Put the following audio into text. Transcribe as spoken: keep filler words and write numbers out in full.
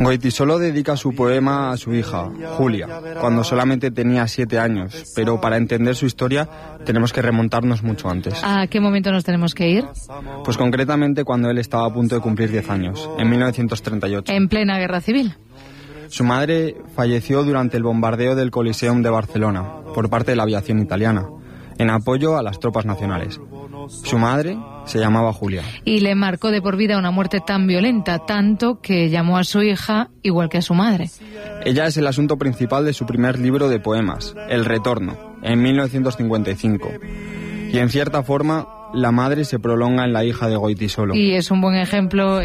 Goytisolo dedica su poema a su hija, Julia, cuando solamente tenía siete años, pero para entender su historia tenemos que remontarnos mucho antes. ¿A qué momento nos tenemos que ir? Pues concretamente cuando él estaba a punto de cumplir diez años, en mil novecientos treinta y ocho. En plena guerra civil. Su madre falleció durante el bombardeo del Coliseum de Barcelona por parte de la aviación italiana, en apoyo a las tropas nacionales. Su madre se llamaba Julia. Y le marcó de por vida una muerte tan violenta, tanto que llamó a su hija igual que a su madre. Ella es el asunto principal de su primer libro de poemas, El Retorno, en mil novecientos cincuenta y cinco. Y en cierta forma, la madre se prolonga en la hija de Goytisolo. Y es un buen ejemplo